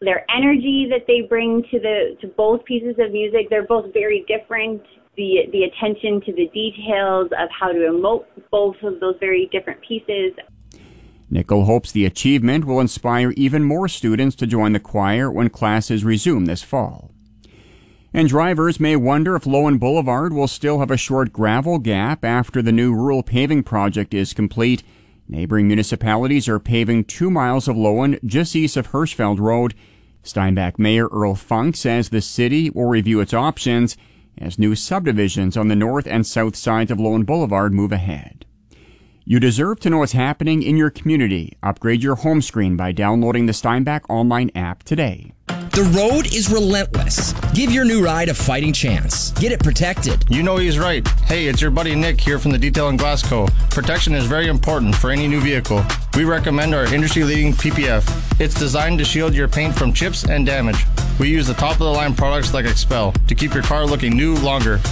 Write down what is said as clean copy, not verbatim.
their energy that they bring to both pieces of music. They're both very different. The attention to the details of how to emote both of those very different pieces. Nickel hopes the achievement will inspire even more students to join the choir when classes resume this fall. And drivers may wonder if Lowen Boulevard will still have a short gravel gap after the new rural paving project is complete. Neighboring municipalities are paving 2 miles of Lowen just east of Hirschfeld Road. Steinbach Mayor Earl Funk says the city will review its options as new subdivisions on the north and south sides of Lowen Boulevard move ahead. You deserve to know what's happening in your community. Upgrade your home screen by downloading the Steinbach online app today. The road is relentless. Give your new ride a fighting chance. Get it protected. You know he's right. Hey, it's your buddy Nick here from the Detail in Glasgow. Protection is very important for any new vehicle. We recommend our industry-leading PPF. It's designed to shield your paint from chips and damage. We use the top-of-the-line products like Expel to keep your car looking new longer.